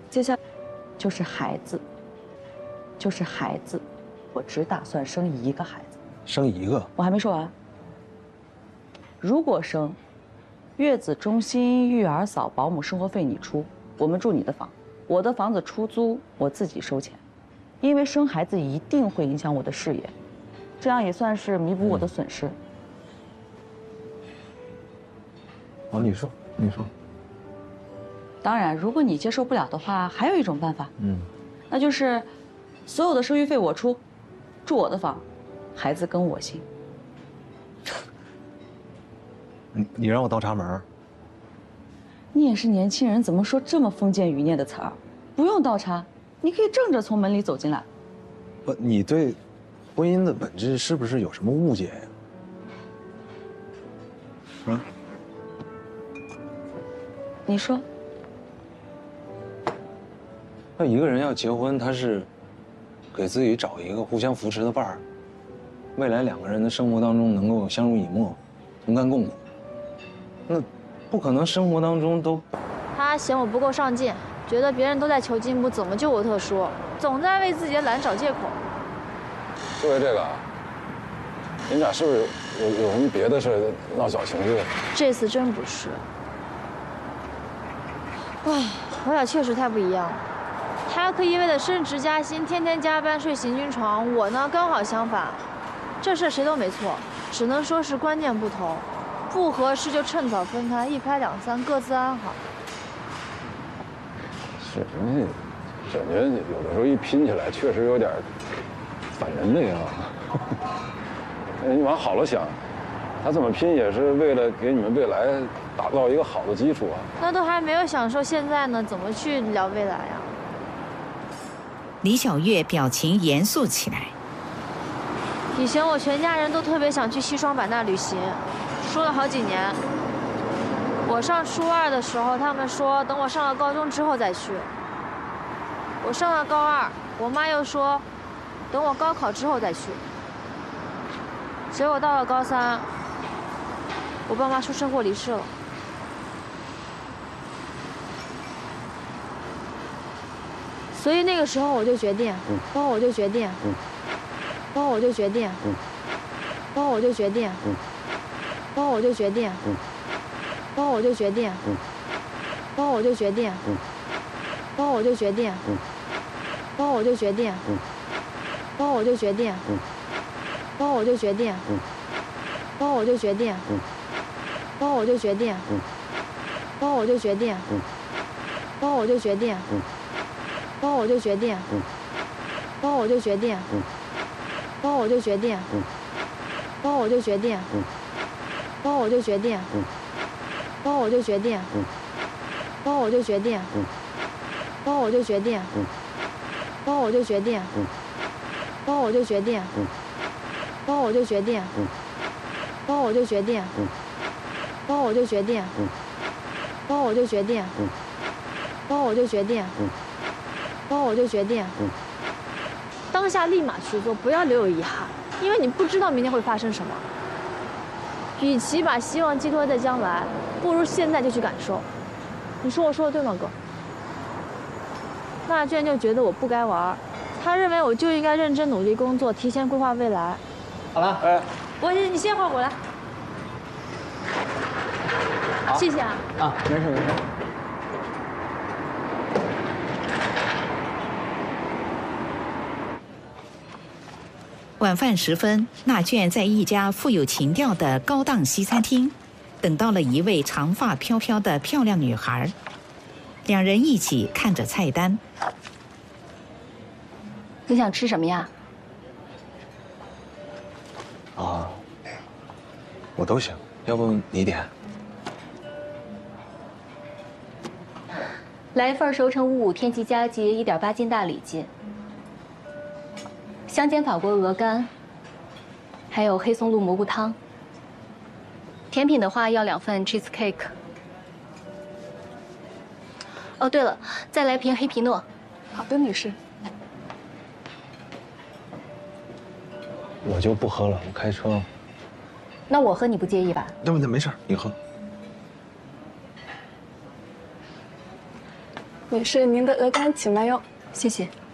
接下来就是孩子，就是孩子，我只打算生一个孩子。 生一个？ 我还没说完。如果生，月子中心、育儿嫂、保姆生活费你出，我们住你的房，我的房子出租，我自己收钱。因为生孩子一定会影响我的事业，这样也算是弥补我的损失。 哦，你说，你说。 当然，如果你接受不了的话，还有一种办法，那就是所有的生育费我出，住我的房，孩子跟我姓。 你让我倒插门？ 你也是年轻人，怎么说这么封建余孽的词儿？不用倒插，你可以正着从门里走进来。 不，你对婚姻的本质是不是有什么误解呀？啊？ 你说。 那一个人要结婚，他是给自己找一个互相扶持的伴儿，未来两个人的生活当中能够相濡以沫，同甘共苦。那不可能生活当中都…… 他嫌我不够上进，觉得别人都在求进步，怎么就我特殊，总在为自己的懒找借口。 就为这个，你俩是不是有什么别的事闹小情绪？ 这次真不是。唉，我俩确实太不一样了。他可以为了升职加薪，天天加班睡行军床，我呢刚好相反。这事谁都没错，只能说是观念不同，不合适就趁早分开，一拍两散，各自安好。 是，感觉有的时候一拼起来，确实有点反人类啊。你往好了想，他这么拼也是为了给你们未来打造一个好的基础啊。 那都还没有享受现在呢，怎么去聊未来呀？ 李小月表情严肃起来。 以前我全家人都特别想去西双版纳旅行，说了好几年。我上初2的时候，他们说等我上了高中之后再去。我上了高2，我妈又说等我高考之后再去。结果到了高3，我爸妈出车祸离世了。所以那个时候我就决定，然后我就决定，然后我就决定，然后我就决定，然后我就决定，然后我就决定，然后我就决定，然后我就决定，然后我就决定，然后我就决定，然后我就决定，然后我就决定，然后我就决定，然后我就决定，然后我就决定。然后我就决定，然后我就决定，然后我就决定，然后我就决定，然后我就决定，然后我就决定，然后我就决定，然后我就决定，然后我就决定，然后我就决定，然后我就决定，然后我就决定，然后我就决定，然后我就决定，然后我就决定。然后我就决定，当下立马去做，不要留有遗憾，因为你不知道明天会发生什么。与其把希望寄托在将来，不如现在就去感受。你说我说的对吗，哥？那娟就觉得我不该玩，他认为我就应该认真努力工作，提前规划未来。 好了，哎， 你歇会儿，我来。谢谢啊。 啊，没事没事。 晚饭时分，娜娟在一家富有情调的高档西餐厅，等到了一位长发飘飘的漂亮女孩。两人一起看着菜单。 你想吃什么呀？ 啊，我都行，要不你点？ 来一份熟成55天气佳节1.8斤大里脊。香煎法国鹅肝，还有黑松露蘑菇汤。甜品的话要2份 cheesecake。哦，对了，再来瓶黑皮诺。 好的，女士。 我就不喝了，我开车。 那我喝你不介意吧？ 对，没事，你喝。 女士，您的鹅肝请慢用。 谢谢。